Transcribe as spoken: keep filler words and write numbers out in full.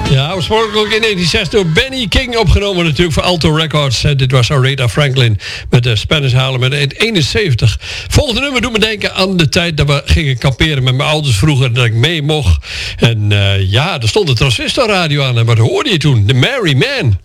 Ja, oorspronkelijk in negentien zestig door Benny King opgenomen natuurlijk voor Alto Records. Uh, dit was Aretha Franklin met de Spanish Harlem uit eenenzeventig. Volgende nummer doet me denken aan de tijd dat we gingen kamperen met mijn ouders vroeger, dat ik mee mocht. En uh, ja, er stond de transistorradio aan en wat hoorde je toen? The Merry Man.